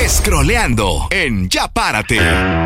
Scrolleando en Ya Párate.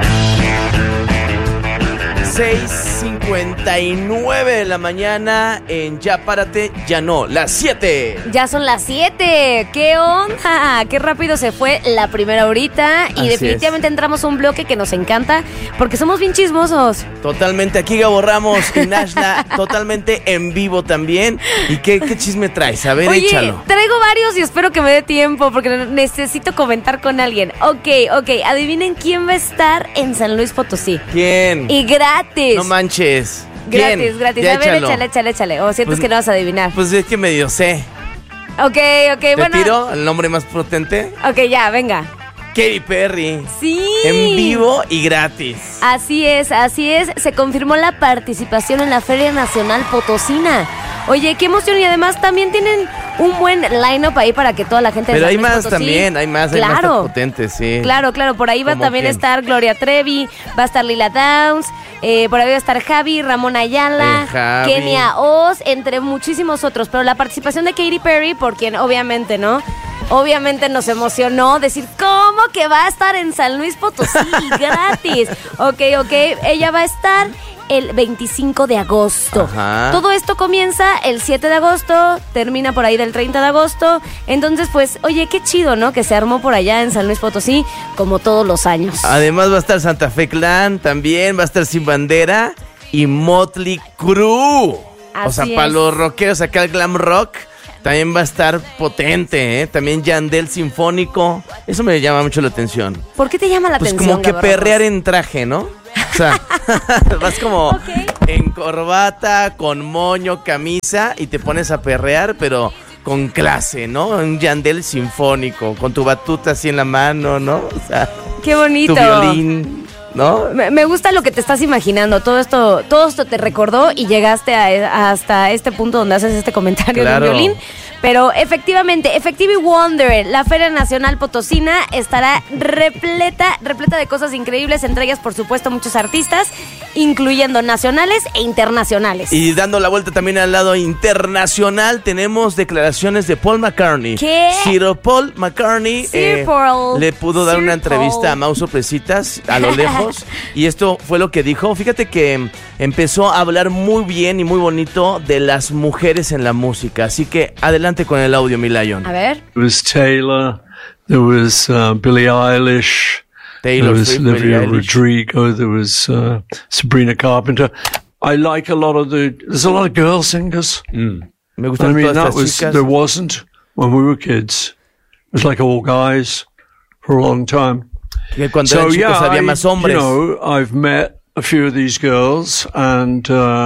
6:59 de la mañana en Ya Párate, ya no, las 7. Ya son las 7. ¿Qué onda? Qué rápido se fue la primera horita. Y Así definitivamente entramos a un bloque que nos encanta porque somos bien chismosos. Totalmente, aquí Gabo Ramos y Nashla, totalmente en vivo también. ¿Y qué chisme traes? A ver, Oye, échalo. traigo varios y espero que me dé tiempo porque necesito comentar con alguien. Ok, adivinen quién va a estar en San Luis Potosí. ¿Quién? Y gratis. No manches. ¿Quién? Gratis. Ya A ver, échalo. échale. O sientes Pues, que no vas a adivinar. Pues es que medio sé. Ok, ¿Te bueno. tiro el nombre más potente? Ok, ya, venga. Katy Perry. Sí. En vivo y gratis. Así es. Se confirmó la participación en la Feria Nacional Potosina. Oye, qué emoción. Y además también tienen un buen line-up ahí para que toda la gente de Pero San hay Luis más Potosí. también, hay más potentes, sí. Claro, por ahí va ¿Cómo también a quién? estar Gloria Trevi, va a estar Lila Downs, por ahí va a estar Javi, Ramón Ayala, Javi. Kenia Oz, entre muchísimos otros. Pero la participación de Katy Perry, por quien obviamente, ¿no? Obviamente nos emocionó decir, ¿cómo que va a estar en San Luis Potosí gratis? Ok, ella va a estar el 25 de agosto. Ajá. Todo esto comienza el 7 de agosto, termina por ahí del 30 de agosto. Entonces, pues, oye, qué chido, ¿no? Que se armó por allá en San Luis Potosí, como todos los años. Además va a estar Santa Fe Clan, también va a estar Sin Bandera y Motley Crue. O sea, Así para es. los rockeros acá el glam rock también va a estar potente, ¿eh? También Yandel Sinfónico. Eso me llama mucho la atención. ¿Por qué te llama la Pues atención, como que Gabo perrear Ramos? en traje, ¿no? O sea, vas como en corbata, con moño, camisa y te pones a perrear, pero con clase, ¿no? Un Yandel Sinfónico, con tu batuta así en la mano, ¿no? O sea, Qué bonito. tu violín, ¿no? Me gusta lo que te estás imaginando. Todo esto te recordó y llegaste hasta este punto donde haces este comentario Claro. del violín. Pero efectivamente, Effective Wonder, la Feria Nacional Potosina estará repleta de cosas increíbles, entre ellas, por supuesto, muchos artistas, incluyendo nacionales e internacionales. Y dando la vuelta también al lado internacional, tenemos declaraciones de Paul McCartney. ¿Qué? Sir Paul McCartney Sir Paul. le pudo dar Sir una entrevista Paul. a Mau Sorpresitas a lo lejos. Y esto fue lo que dijo. Fíjate que empezó a hablar muy bien y muy bonito de las mujeres en la música. Así que adelante con el audio, mi Lion. A ver. There was Taylor, there was Billie Eilish, Taylor there was Swift, Olivia Billie Eilish. Rodrigo, there was Sabrina Carpenter. I like there's a lot of girl singers. Me I gustan mean, todas that estas was, chicas. there wasn't when we were kids. It was like all guys for a long time. Que cuando eran chicos había más hombres. I've met a few of these girls and,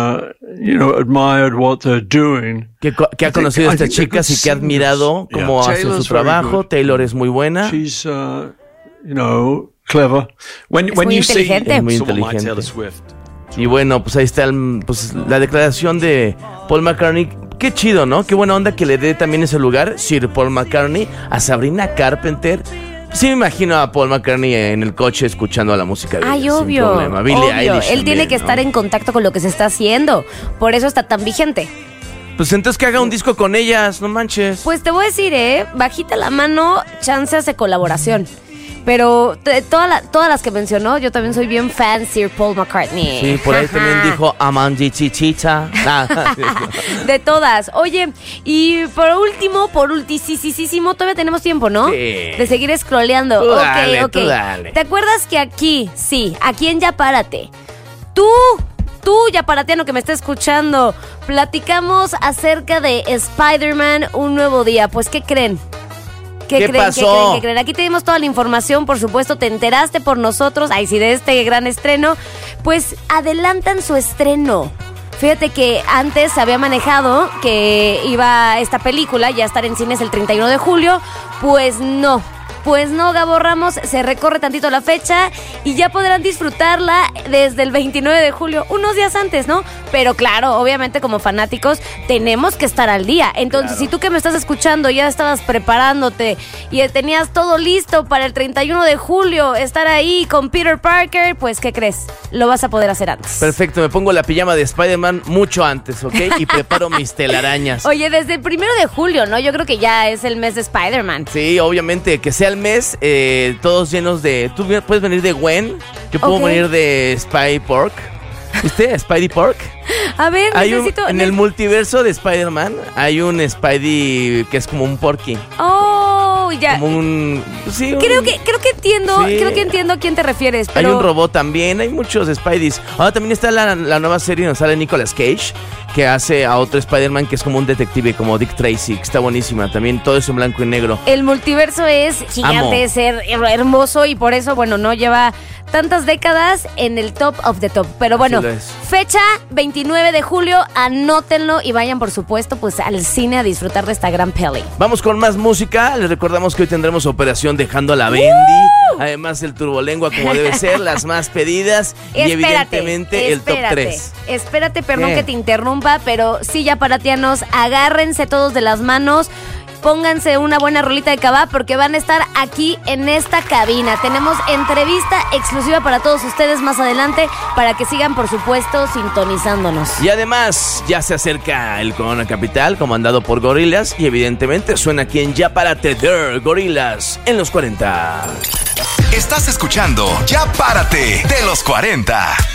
admired what they're doing. Que ha conocido a I estas think they're chicas y good que ha admirado singers. cómo Yeah. hace Taylor's su trabajo. very good. Taylor es muy buena. She's, clever. Es muy inteligente. Es muy someone like inteligente. Taylor Swift. Y bueno, pues ahí está la declaración de Paul McCartney. Qué chido, ¿no? Qué buena onda que le dé también ese lugar, Sir Paul McCartney, a Sabrina Carpenter. Sí me imagino a Paul McCartney en el coche escuchando la música de Ay, ella, sin obvio. problema. Billie Obvio. Eilish Él tiene también, que ¿no? estar en contacto con lo que se está haciendo. Por eso está tan vigente. Pues entonces que haga un disco con ellas, no manches. Pues te voy a decir, bajita la mano, chances de colaboración. Pero todas las que mencionó, yo también soy bien fan Sir Paul McCartney. Sí, por ahí también dijo Amandi Chichita. De todas. Oye, y por ultisísimo, todavía tenemos tiempo, ¿no? Sí. De seguir scrolleando. Tú Ok, dale, ok. tú dale. ¿Te acuerdas que aquí en Ya Párate, tú, Ya Parateano que me está escuchando, platicamos acerca de Spider-Man, Un Nuevo Día? Pues, ¿qué creen? ¿Qué pasó? ¿Qué creen? Aquí tenemos toda la información, por supuesto, te enteraste por nosotros, sí, de este gran estreno. Pues adelantan su estreno. Fíjate que antes se había manejado que iba esta película ya a estar en cines el 31 de julio. Pues no, Gabo Ramos, se recorre tantito la fecha y ya podrán disfrutarla desde el 29 de julio, unos días antes, ¿no? Pero claro, obviamente como fanáticos tenemos que estar al día. Entonces, si tú que me estás escuchando ya estabas preparándote y tenías todo listo para el 31 de julio, estar ahí con Peter Parker, pues, ¿qué crees? Lo vas a poder hacer antes. Perfecto, me pongo la pijama de Spider-Man mucho antes, ¿ok? Y preparo mis telarañas. Oye, desde el 1 de julio, ¿no? Yo creo que ya es el mes de Spider-Man. Sí, obviamente, que sea al mes, todos llenos de... Tú puedes venir de Gwen, yo puedo venir de Spidey Pork. ¿Viste? Spidey Pork. A ver, en el multiverso de Spider-Man hay un Spidey que es como un porky. Oh, ya. Como un... Sí, creo que entiendo a quién te refieres, pero... Hay un robot también, hay muchos Spideys. Ahora también está la nueva serie donde sale Nicolas Cage, que hace a otro Spider-Man que es como un detective, como Dick Tracy, que está buenísima. También todo eso en blanco y negro. El multiverso es gigante, es hermoso y por eso, bueno, no lleva tantas décadas en el top of the top. Pero bueno, fecha 29 de julio, anótenlo y vayan, por supuesto, pues al cine a disfrutar de esta gran peli. Vamos con más música. Les recordamos que hoy tendremos Operación Dejando a la Bendy. Además, el Turbolengua, como debe ser, las más pedidas y evidentemente el top 3. Espérate, perdón que te interrumpa, pero sí, ya paratianos, agárrense todos de las manos. Pónganse una buena rolita de Cabá porque van a estar aquí en esta cabina. Tenemos entrevista exclusiva para todos ustedes más adelante para que sigan, por supuesto, sintonizándonos. Y además, ya se acerca el Corona Capital, comandado por Gorillaz, y evidentemente suena aquí en Ya Párate de Gorillaz en los 40. Estás escuchando Ya Párate de los 40.